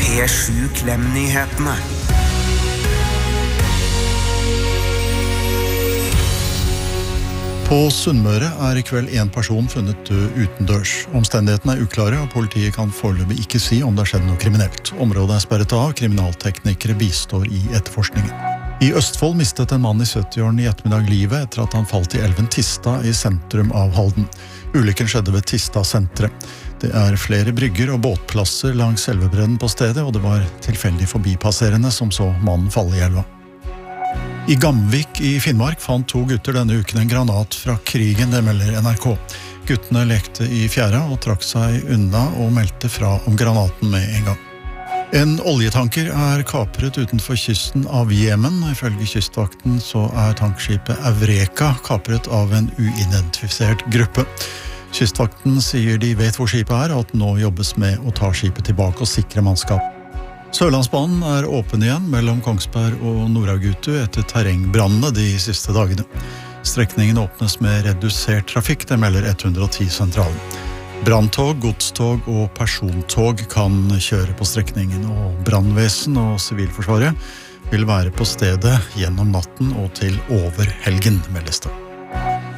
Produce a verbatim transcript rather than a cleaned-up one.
P sju Klem-nyhetene. På Sunnmøre er i kveld en person funnet død utendørs. Omstendighetene er uklare, og politiet kan foreløpig ikke si om det har skjedd noe kriminelt. Området er sperret av, kriminalteknikere bistår i etterforskningen. I Østfold mistet en mann i sytti-årene i ettermiddag livet etter at han falt i elven Tista i sentrum av Halden. Ulykken skjedde ved Tista-senteret. Det er flere brygger og båtplasser langs elvebredden på stedet, og det var tilfeldig forbipasserende som så mannen falle i elva. I Gamvik i Finnmark fant to gutter denne uken en granat fra krigen, det melder N R K. Guttene lekte i fjæra og trakk seg unna og meldte fra om granaten med en gang. En oljetanker er kapret utenfor kysten av Jemen. Ifølge kystvakten så er tankskipet Eureka kapret av en uidentifisert gruppe. Kystvakten sier de vet hvor skipet er, og at nå jobbes med å ta skipet tilbake og sikre mannskap. Sørlandsbanen er åpen igjen mellom Kongsberg og Nord-Augutu etter terrengbrannene de siste dagene. Strekningen åpnes med redusert trafikk, det melder ett hundre og ti sentralen. Branntog, godstog og persontog kan kjøre på strekningen, og brannvesen og Sivilforsvaret vil være på stedet gjennom natten og til over helgen, meldes det.